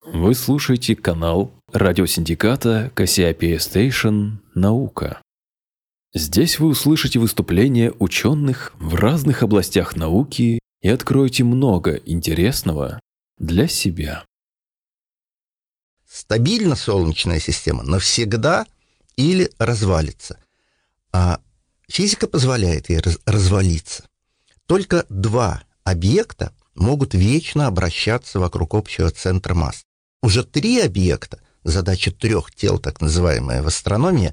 Вы слушаете канал радиосиндиката Cassiopeia Station «Наука». Здесь вы услышите выступления ученых в разных областях науки и откроете много интересного для себя. Стабильна Солнечная система навсегда или развалится? А физика позволяет ей развалиться. Только два объекта могут вечно обращаться вокруг общего центра масс. Уже три объекта, задача трех тел, так называемая в астрономии,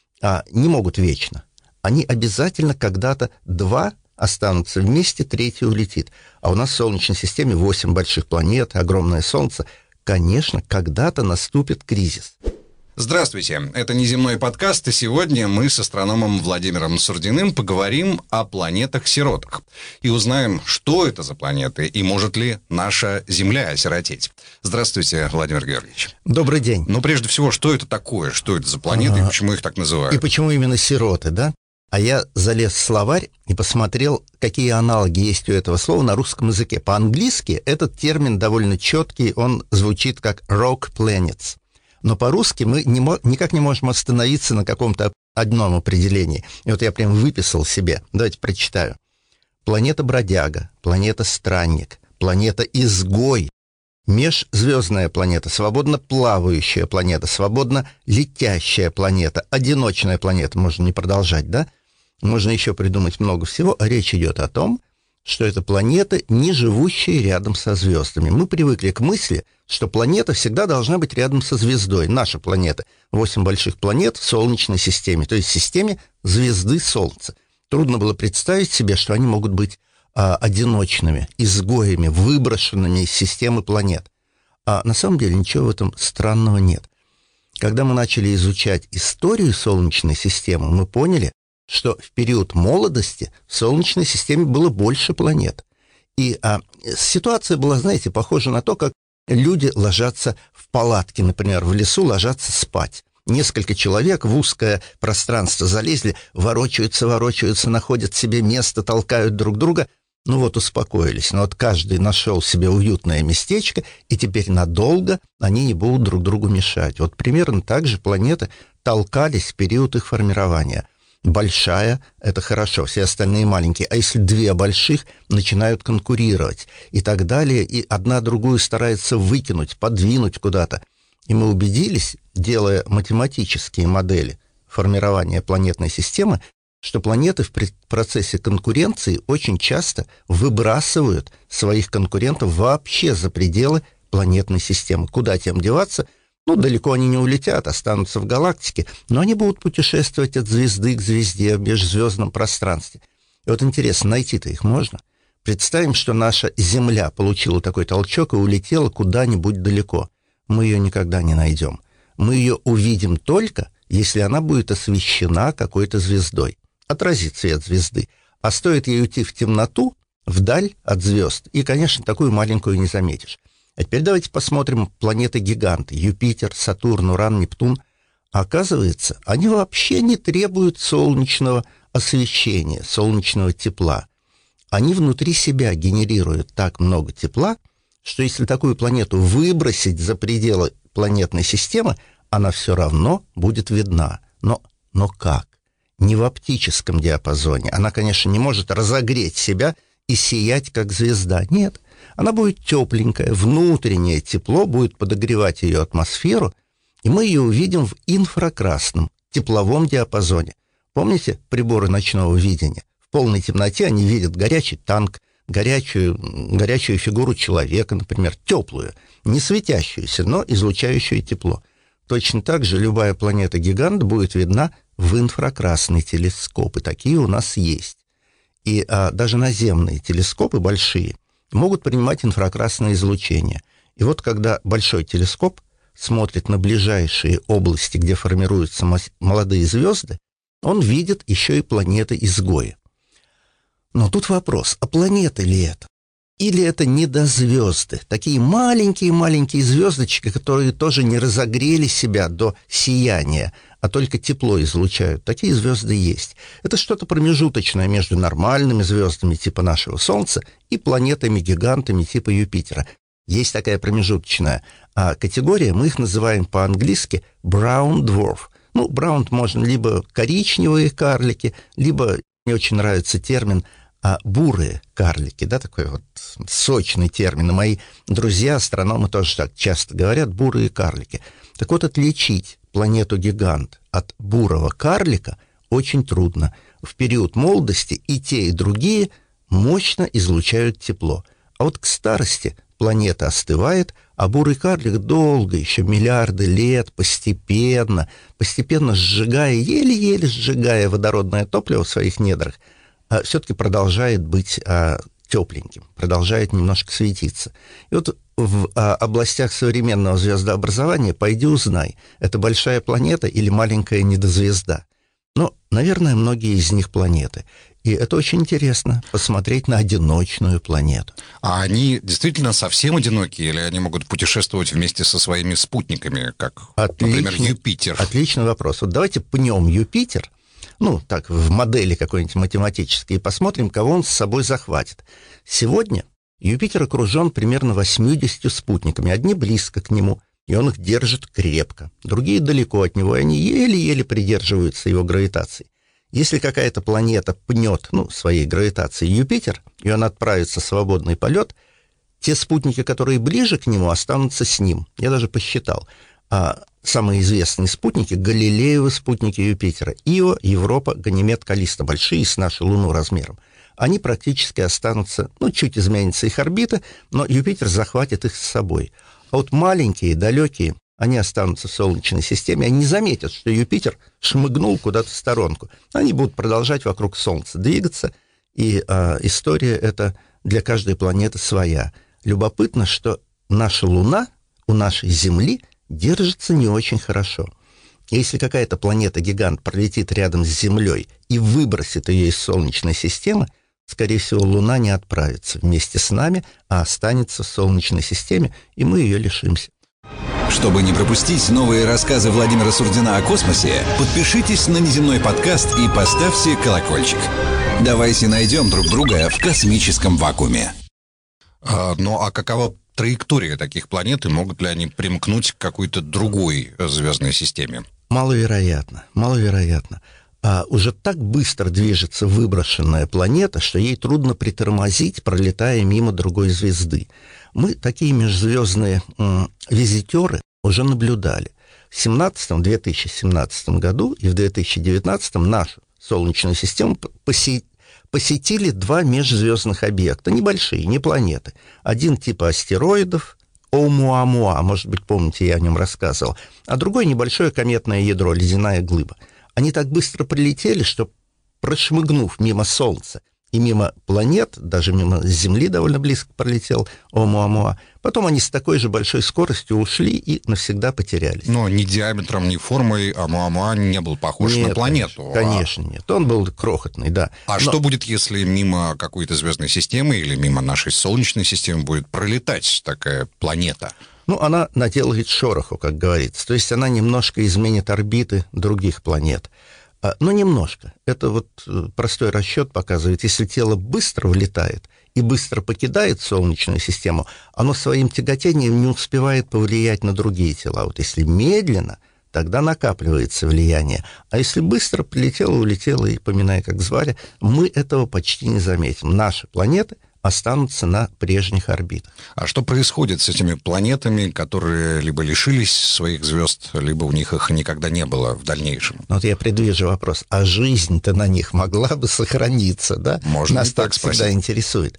не могут вечно. Они обязательно когда-то два останутся вместе, третий улетит. А у нас в Солнечной системе 8 больших планет, огромное Солнце. Конечно, когда-то наступит кризис. Здравствуйте, это «Неземной подкаст», и сегодня мы с астрономом Владимиром Сурдиным поговорим о планетах-сиротах и узнаем, что это за планеты и может ли наша Земля осиротеть. Здравствуйте, Владимир Георгиевич. Добрый день. Ну, прежде всего, что это такое, что это за планеты и почему их так называют? И почему именно сироты, да? А я залез в словарь и посмотрел, какие аналоги есть у этого слова на русском языке. По-английски этот термин довольно четкий, он звучит как «rock planets». Но по-русски мы никак не можем остановиться на каком-то одном определении. И вот я прям выписал себе. Давайте прочитаю. Планета-бродяга, планета-странник, планета-изгой, межзвездная планета, свободно плавающая планета, свободно летящая планета, одиночная планета. Можно не продолжать, да? Можно еще придумать много всего. А речь идет о том, что это планеты, не живущие рядом со звездами. Мы привыкли к мысли, что планета всегда должна быть рядом со звездой. Наша планета. 8 больших планет в Солнечной системе, то есть в системе звезды Солнца. Трудно было представить себе, что они могут быть одиночными, изгоями, выброшенными из системы планет. А на самом деле ничего в этом странного нет. Когда мы начали изучать историю Солнечной системы, мы поняли, что в период молодости в Солнечной системе было больше планет. И ситуация была, знаете, похожа на то, как люди ложатся в палатки, например, в лесу ложатся спать. Несколько человек в узкое пространство залезли, ворочаются, находят себе место, толкают друг друга. Ну вот, успокоились. Но вот каждый нашел себе уютное местечко, и теперь надолго они не будут друг другу мешать. Вот примерно так же планеты толкались в период их формирования. Большая — это хорошо, все остальные маленькие. А если две больших, начинают конкурировать и так далее, и одна другую старается выкинуть, подвинуть куда-то. И мы убедились, делая математические модели формирования планетной системы, что планеты в процессе конкуренции очень часто выбрасывают своих конкурентов вообще за пределы планетной системы. Куда тем деваться? Ну, далеко они не улетят, останутся в галактике, но они будут путешествовать от звезды к звезде в межзвездном пространстве. И вот интересно, найти-то их можно? Представим, что наша Земля получила такой толчок и улетела куда-нибудь далеко. Мы ее никогда не найдем. Мы ее увидим только, если она будет освещена какой-то звездой. Отразит свет звезды. А стоит ей уйти в темноту, вдаль от звезд, и, конечно, такую маленькую не заметишь. А теперь давайте посмотрим планеты-гиганты. Юпитер, Сатурн, Уран, Нептун. Оказывается, они вообще не требуют солнечного освещения, солнечного тепла. Они внутри себя генерируют так много тепла, что если такую планету выбросить за пределы планетной системы, она все равно будет видна. Но как? Не в оптическом диапазоне. Она, конечно, не может разогреть себя и сиять, как звезда. Нет. Она будет тепленькая, внутреннее тепло будет подогревать ее атмосферу, и мы ее увидим в инфракрасном, тепловом диапазоне. Помните приборы ночного видения? В полной темноте они видят горячий танк, горячую фигуру человека, например, теплую, не светящуюся, но излучающую тепло. Точно так же любая планета-гигант будет видна в инфракрасный телескоп, и такие у нас есть. И даже наземные телескопы большие могут принимать инфракрасное излучение. И вот когда большой телескоп смотрит на ближайшие области, где формируются молодые звезды, он видит еще и планеты-изгои. Но тут вопрос, а планеты ли это? Или это недозвезды, такие маленькие-маленькие звездочки, которые тоже не разогрели себя до сияния, а только тепло излучают. Такие звезды есть. Это что-то промежуточное между нормальными звездами типа нашего Солнца и планетами-гигантами типа Юпитера. Есть такая промежуточная категория, мы их называем по-английски brown dwarf. Ну, brown можно либо коричневые карлики, либо, мне очень нравится термин, бурые карлики, да, такой вот сочный термин. И мои друзья, астрономы, тоже так часто говорят, бурые карлики. Так вот, отличить планету-гигант от бурого карлика очень трудно. В период молодости и те, и другие мощно излучают тепло. А вот к старости планета остывает, а бурый карлик долго, еще миллиарды лет, постепенно сжигая, еле-еле сжигая водородное топливо в своих недрах, все-таки продолжает быть тепленьким, продолжает немножко светиться. И вот в областях современного звездообразования пойди узнай, это большая планета или маленькая недозвезда. Но, наверное, многие из них планеты. И это очень интересно, посмотреть на одиночную планету. А они действительно совсем одинокие, или они могут путешествовать вместе со своими спутниками, как, например, Юпитер? Отличный вопрос. Вот давайте пнем Юпитер, ну, так, в модели какой-нибудь математической, и посмотрим, кого он с собой захватит. Сегодня Юпитер окружен примерно 80 спутниками. Одни близко к нему, и он их держит крепко. Другие далеко от него, и они еле-еле придерживаются его гравитации. Если какая-то планета пнет, своей гравитацией Юпитер, и он отправится в свободный полет, те спутники, которые ближе к нему, останутся с ним. Я даже посчитал. Самые известные спутники — Галилеевы спутники Юпитера. Ио, Европа, Ганимед, Каллиста, большие, с нашу Луну размером. Они практически останутся, чуть изменится их орбита, но Юпитер захватит их с собой. А вот маленькие, далекие, они останутся в Солнечной системе, они не заметят, что Юпитер шмыгнул куда-то в сторонку. Они будут продолжать вокруг Солнца двигаться, и история эта для каждой планеты своя. Любопытно, что наша Луна у нашей Земли держится не очень хорошо. Если какая-то планета-гигант пролетит рядом с Землей и выбросит ее из Солнечной системы, скорее всего, Луна не отправится вместе с нами, а останется в Солнечной системе, и мы ее лишимся. Чтобы не пропустить новые рассказы Владимира Сурдина о космосе, подпишитесь на «Неземной подкаст» и поставьте колокольчик. Давайте найдем друг друга в космическом вакууме. А какова траектория таких планет, и могут ли они примкнуть к какой-то другой звездной системе? Маловероятно. Уже так быстро движется выброшенная планета, что ей трудно притормозить, пролетая мимо другой звезды. Мы такие межзвездные визитеры уже наблюдали. В 2017 году и в 2019 нашу Солнечную систему посетили два межзвездных объекта, небольшие, не планеты. Один типа астероидов, Оumuamua, может быть, помните, я о нем рассказывал, а другой небольшое кометное ядро, ледяная глыба. Они так быстро прилетели, что, прошмыгнув мимо Солнца и мимо планет, даже мимо Земли довольно близко пролетел Оumuamua, потом они с такой же большой скоростью ушли и навсегда потерялись. Но ни диаметром, ни формой Оumuamua не был похож на планету. Конечно, нет. Он был крохотный, да. Что будет, если мимо какой-то звездной системы или мимо нашей Солнечной системы будет пролетать такая планета? Она наделает шороху, как говорится. То есть она немножко изменит орбиты других планет. Но немножко. Это вот простой расчет показывает. Если тело быстро влетает и быстро покидает Солнечную систему, оно своим тяготением не успевает повлиять на другие тела. Вот если медленно, тогда накапливается влияние. А если быстро прилетело, улетело, и поминая как звали, мы этого почти не заметим. Наши планеты останутся на прежних орбитах. А что происходит с этими планетами, которые либо лишились своих звезд, либо у них их никогда не было в дальнейшем? Вот я предвижу вопрос. А жизнь-то на них могла бы сохраниться, да? Можно Нас так всегда спросить. интересует.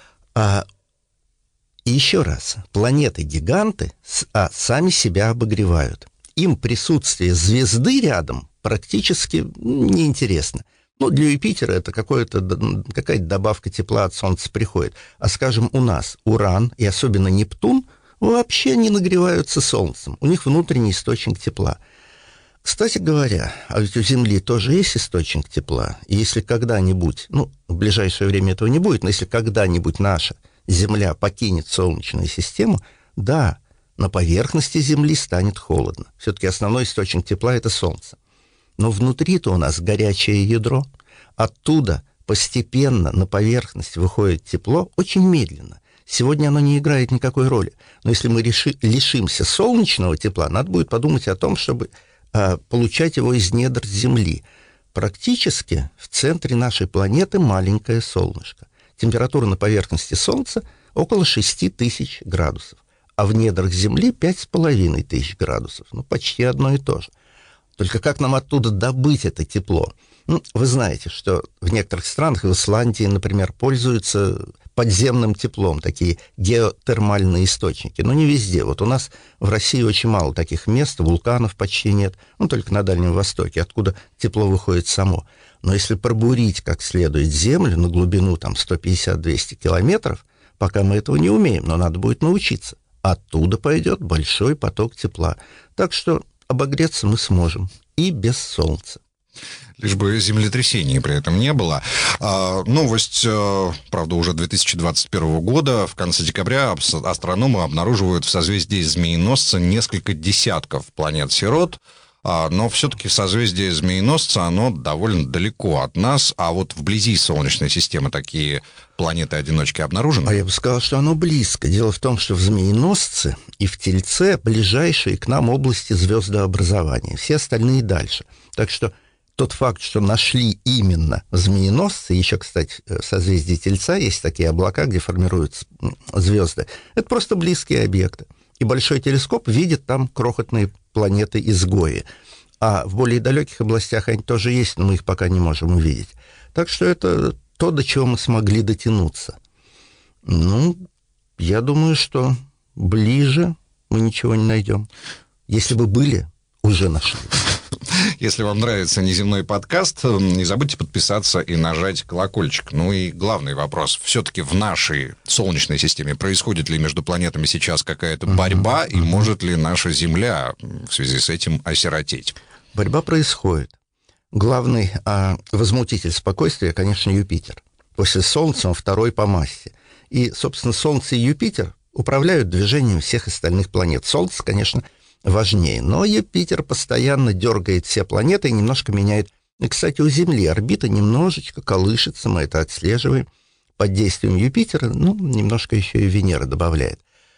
И еще раз. Планеты-гиганты сами себя обогревают. Им присутствие звезды рядом практически неинтересно. Для Юпитера это какая-то добавка тепла от Солнца приходит. А, скажем, у нас Уран и особенно Нептун вообще не нагреваются Солнцем. У них внутренний источник тепла. Кстати говоря, а ведь у Земли тоже есть источник тепла. И если когда-нибудь, в ближайшее время этого не будет, но если когда-нибудь наша Земля покинет Солнечную систему, да, на поверхности Земли станет холодно. Все-таки основной источник тепла — это Солнце. Но внутри-то у нас горячее ядро. Оттуда постепенно на поверхность выходит тепло очень медленно. Сегодня оно не играет никакой роли. Но если мы лишимся солнечного тепла, надо будет подумать о том, чтобы получать его из недр Земли. Практически в центре нашей планеты маленькое солнышко. Температура на поверхности Солнца около 6000 градусов, а в недрах Земли 5500 градусов. Почти одно и то же. Только как нам оттуда добыть это тепло? Вы знаете, что в некоторых странах, в Исландии, например, пользуются подземным теплом, такие геотермальные источники. Но не везде. Вот у нас в России очень мало таких мест, вулканов почти нет, только на Дальнем Востоке, откуда тепло выходит само. Но если пробурить как следует землю на глубину 150-200 километров, пока мы этого не умеем, но надо будет научиться, оттуда пойдет большой поток тепла. Так что обогреться мы сможем и без солнца. Лишь бы землетрясений при этом не было. Новость, правда, уже 2021 года. В конце декабря астрономы обнаруживают в созвездии Змееносца несколько десятков планет-сирот. Но все-таки созвездие Змееносца, оно довольно далеко от нас. А вот вблизи Солнечной системы такие планеты-одиночки обнаружены? А я бы сказал, что оно близко. Дело в том, что в Змееносце и в Тельце ближайшие к нам области звездообразования. Все остальные дальше. Так что тот факт, что нашли именно Змееносцы, еще, кстати, в созвездии Тельца есть такие облака, где формируются звезды, это просто близкие объекты. И большой телескоп видит там крохотные планеты-изгои. А в более далеких областях они тоже есть, но мы их пока не можем увидеть. Так что это то, до чего мы смогли дотянуться. Я думаю, что ближе мы ничего не найдем. Если бы были, уже нашли. Если вам нравится неземной подкаст, не забудьте подписаться и нажать колокольчик. И главный вопрос. Все-таки в нашей Солнечной системе происходит ли между планетами сейчас какая-то борьба, и может ли наша Земля в связи с этим осиротеть? Борьба происходит. Главный возмутитель спокойствия, конечно, Юпитер. После Солнца он второй по массе. И, собственно, Солнце и Юпитер управляют движением всех остальных планет. Солнце, конечно, важнее. Но Юпитер постоянно дергает все планеты и немножко меняет. И, кстати, у Земли орбита немножечко колышется, мы это отслеживаем. Под действием Юпитера, немножко еще и Венера добавляет.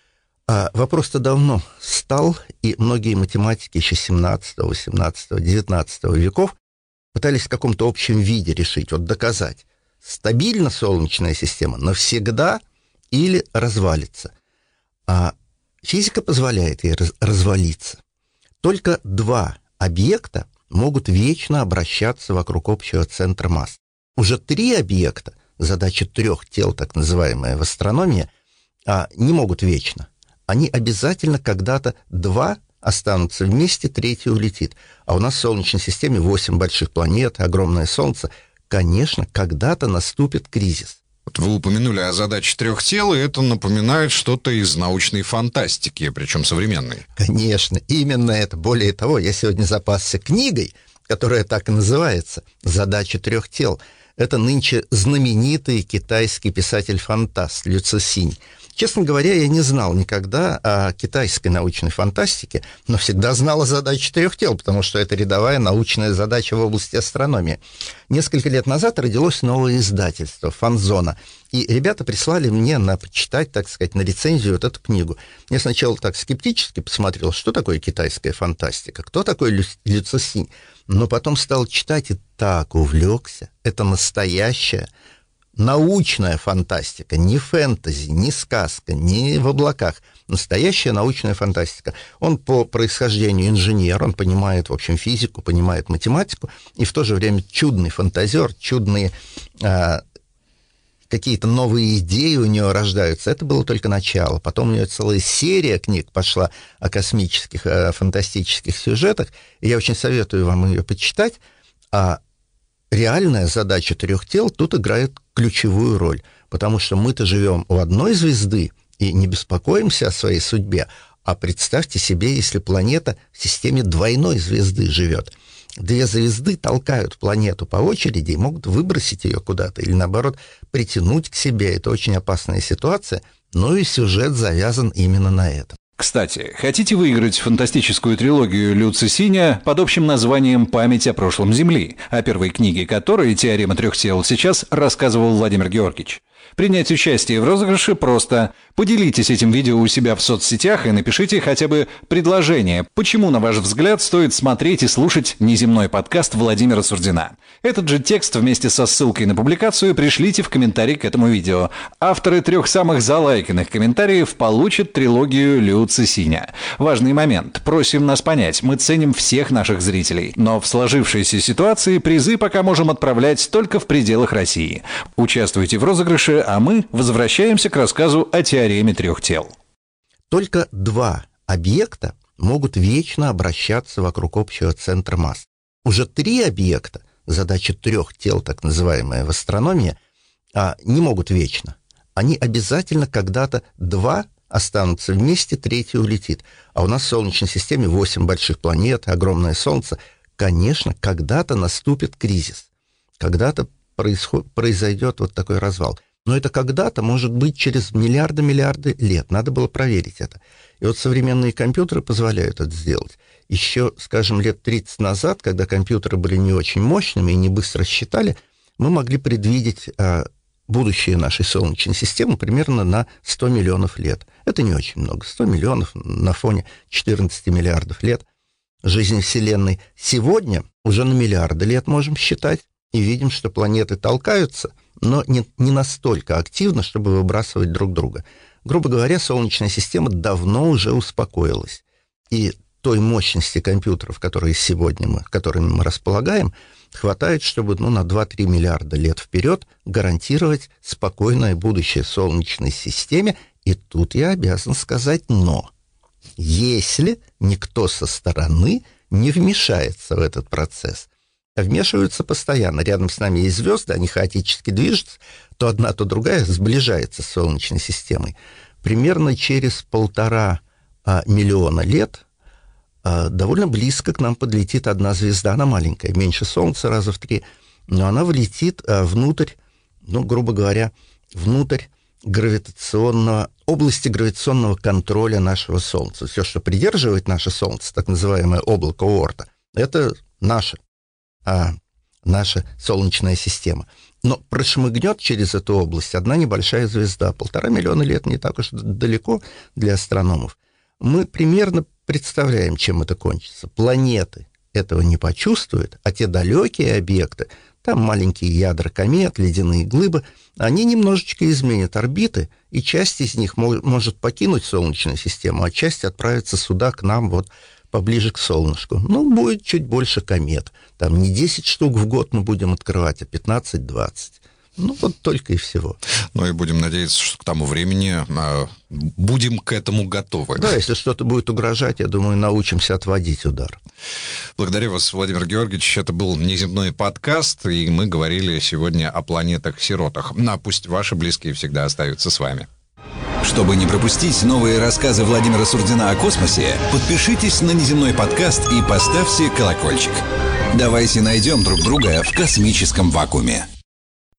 А вопрос-то давно стал, и многие математики еще 17, 18, 19 веков пытались в каком-то общем виде решить, доказать, стабильна Солнечная система навсегда или развалится. А физика позволяет ей развалиться. Только два объекта могут вечно обращаться вокруг общего центра масс. Уже 3 объекта, задача 3 тел, так называемая в астрономии, не могут вечно. Они обязательно когда-то 2 останутся вместе, 3 улетит. А у нас в Солнечной системе 8 больших планет, огромное Солнце. Конечно, когда-то наступит кризис. Вы упомянули о задаче 3 тел, и это напоминает что-то из научной фантастики, причем современной. Конечно, именно это. Более того, я сегодня запасся книгой, которая так и называется «Задача 3 тел». Это нынче знаменитый китайский писатель-фантаст Лю Цисинь. Честно говоря, я не знал никогда о китайской научной фантастике, но всегда знал о задаче 3 тел, потому что это рядовая научная задача в области астрономии. Несколько лет назад родилось новое издательство «Фанзона», и ребята прислали мне на почитать, так сказать, на рецензию эту книгу. Я сначала так скептически посмотрел, что такое китайская фантастика, кто такой Лю Цисинь, но потом стал читать и так увлекся. Это настоящая научная фантастика, не фэнтези, не сказка, не в облаках. Настоящая научная фантастика. Он по происхождению инженер, он понимает, в общем, физику, понимает математику, и в то же время чудный фантазер, чудные какие-то новые идеи у него рождаются. Это было только начало. Потом у него целая серия книг пошла о космических, фантастических сюжетах, и я очень советую вам ее почитать. Реальная задача 3 тел тут играет ключевую роль, потому что мы-то живем у одной звезды и не беспокоимся о своей судьбе, а представьте себе, если планета в системе двойной звезды живет. 2 звезды толкают планету по очереди и могут выбросить ее куда-то или, наоборот, притянуть к себе. Это очень опасная ситуация, но и сюжет завязан именно на этом. Кстати, хотите выиграть фантастическую трилогию Лю Цисиня под общим названием «Память о прошлом Земли», о первой книге которой «Теорема 3 тел» сейчас рассказывал Владимир Георгиевич? Принять участие в розыгрыше просто. Поделитесь этим видео у себя в соцсетях и напишите хотя бы предложение, почему, на ваш взгляд, стоит смотреть и слушать неземной подкаст Владимира Сурдина. Этот же текст вместе со ссылкой на публикацию пришлите в комментарий к этому видео. Авторы 3 самых залайканных комментариев получат трилогию Люци Синя. Важный момент. Просим нас понять, мы ценим всех наших зрителей, но в сложившейся ситуации призы пока можем отправлять только в пределах России. Участвуйте в розыгрыше, а мы возвращаемся к рассказу о теореме 3 тел. Только 2 объекта могут вечно обращаться вокруг общего центра масс. Уже 3 объекта, задача 3 тел, так называемая в астрономии, не могут вечно. Они обязательно когда-то 2 останутся вместе, 3 улетит. А у нас в Солнечной системе 8 больших планет, огромное Солнце. Конечно, когда-то наступит кризис. Когда-то произойдет вот такой развал. Но это когда-то может быть через миллиарды лет. Надо было проверить это. И вот современные компьютеры позволяют это сделать. Еще, скажем, лет 30 назад, когда компьютеры были не очень мощными и не быстро считали, мы могли предвидеть будущее нашей Солнечной системы примерно на 100 миллионов лет. Это не очень много. 100 миллионов на фоне 14 миллиардов лет жизни Вселенной. Сегодня уже на миллиарды лет можем считать и видим, что планеты толкаются, но не настолько активно, чтобы выбрасывать друг друга. Грубо говоря, Солнечная система давно уже успокоилась. И той мощности компьютеров, которыми мы располагаем, хватает, чтобы на 2-3 миллиарда лет вперед гарантировать спокойное будущее Солнечной системе. И тут я обязан сказать «но». Если никто со стороны не вмешается в этот процесс. А вмешиваются постоянно. Рядом с нами есть звезды, они хаотически движутся, то одна, то другая сближается с Солнечной системой. Примерно через 1,5 миллиона лет довольно близко к нам подлетит одна звезда, она маленькая, меньше Солнца раза в 3, но она влетит внутрь, грубо говоря, внутрь области гравитационного контроля нашего Солнца. Все, что придерживает наше Солнце, так называемое облако Оорта, это наша Солнечная система. Но прошмыгнет через эту область одна небольшая звезда. 1,5 миллиона лет не так уж далеко для астрономов. Мы примерно представляем, чем это кончится. Планеты этого не почувствуют, а те далекие объекты, там маленькие ядра комет, ледяные глыбы, они немножечко изменят орбиты, и часть из них может покинуть Солнечную систему, а часть отправится сюда, к нам, поближе к солнышку. Будет чуть больше комет. Там не 10 штук в год мы будем открывать, а 15-20. Только и всего. И будем надеяться, что к тому времени будем к этому готовы. Да, если что-то будет угрожать, я думаю, научимся отводить удар. Благодарю вас, Владимир Георгиевич. Это был неземной подкаст, и мы говорили сегодня о планетах-сиротах. Пусть ваши близкие всегда остаются с вами. Чтобы не пропустить новые рассказы Владимира Сурдина о космосе, подпишитесь на неземной подкаст и поставьте колокольчик. Давайте найдем друг друга в космическом вакууме.